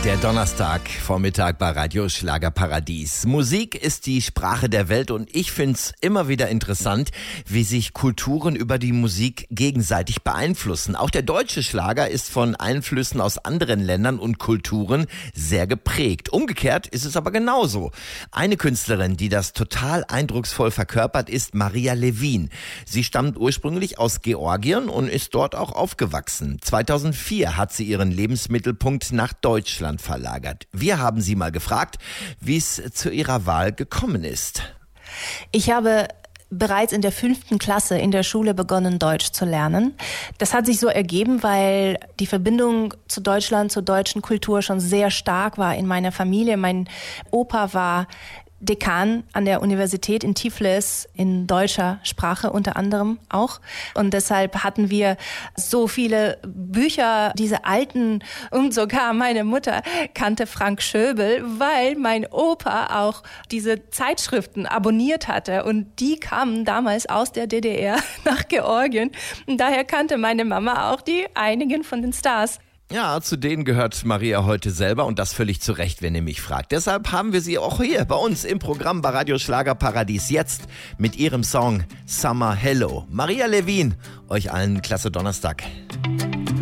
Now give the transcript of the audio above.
Der Donnerstagvormittag bei Radio Schlagerparadies. Musik ist die Sprache der Welt und ich find's immer wieder interessant, wie sich Kulturen über die Musik gegenseitig beeinflussen. Auch der deutsche Schlager ist von Einflüssen aus anderen Ländern und Kulturen sehr geprägt. Umgekehrt ist es aber genauso. Eine Künstlerin, die das total eindrucksvoll verkörpert, ist Maria Levin. Sie stammt ursprünglich aus Georgien und ist dort auch aufgewachsen. 2004 hat sie ihren Lebensmittelpunkt nach Deutschland verlagert. Wir haben sie mal gefragt, wie es zu ihrer Wahl gekommen ist. Ich habe bereits in der 5. Klasse in der Schule begonnen, Deutsch zu lernen. Das hat sich so ergeben, weil die Verbindung zu Deutschland, zur deutschen Kultur schon sehr stark war in meiner Familie. Mein Opa war Dekan an der Universität in Tiflis in deutscher Sprache unter anderem auch. Und deshalb hatten wir so viele Bücher, diese alten, und sogar meine Mutter kannte Frank Schöbel, weil mein Opa auch diese Zeitschriften abonniert hatte. Und die kamen damals aus der DDR nach Georgien. Und daher kannte meine Mama auch die einigen von den Stars. Ja, zu denen gehört Maria heute selber und das völlig zu Recht, wenn ihr mich fragt. Deshalb haben wir sie auch hier bei uns im Programm bei Radio Schlagerparadies jetzt mit ihrem Song Summer Hello. Maria Levin, euch allen klasse Donnerstag.